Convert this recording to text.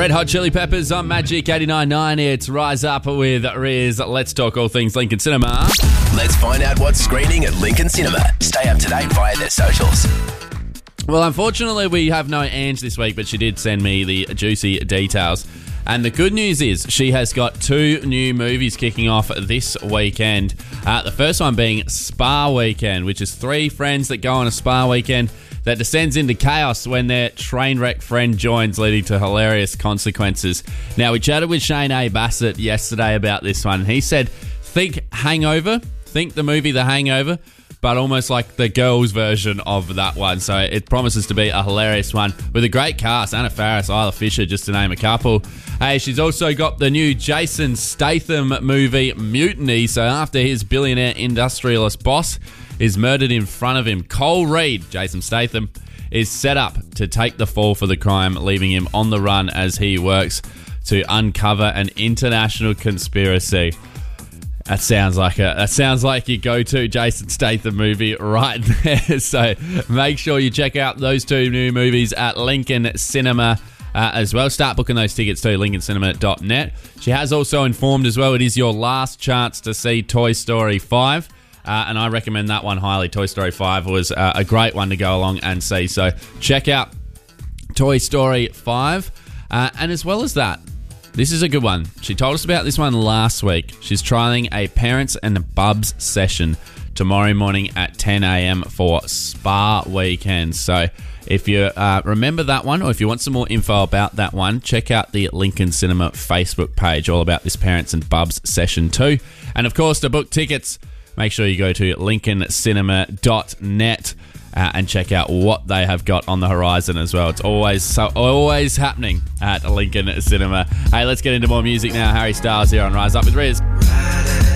Red Hot Chili Peppers on Magic 89.9. It's Rise Up with Riz. Let's talk all things Lincoln Cinema. Let's find out what's screening at Lincoln Cinema. Stay up to date via their socials. Well, unfortunately, we have no Ange this week, but she did send me the juicy details. And the good news is she has got 2 new movies kicking off this weekend. The first one being Spa Weekend, which is 3 friends that go on a spa weekend that descends into chaos when their train wreck friend joins, leading to hilarious consequences. Now, we chatted with Shane A. Bassett yesterday about this one. He said, think Hangover, think the movie The Hangover, but almost like the girls' version of that one. So it promises to be a hilarious one with a great cast. Anna Faris, Isla Fisher, just to name a couple. Hey, she's also got the new Jason Statham movie, Mutiny. So after his billionaire industrialist boss is murdered in front of him, Cole Reed, Jason Statham, is set up to take the fall for the crime, leaving him on the run as he works to uncover an international conspiracy. That sounds like your go-to Jason Statham movie right there. So make sure you check out those 2 new movies at Lincoln Cinema as well. Start booking those tickets to lincolncinema.net. She has also informed as well, it is your last chance to see Toy Story 5. And I recommend that one highly. Toy Story 5 was a great one to go along and see. So check out Toy Story 5. And as well as that, this is a good one. She told us about this one last week. She's trialling a Parents and Bubs session tomorrow morning at 10 a.m. for Spa Weekend. So if you remember that one, or if you want some more info about that one, check out the Lincoln Cinema Facebook page, all about this Parents and Bubs session too. And of course, to book tickets, make sure you go to lincolncinema.net and check out what they have got on the horizon as well. It's always happening at Lincoln Cinema. Hey, let's get into more music now. Harry Styles here on Rise Up with Riz.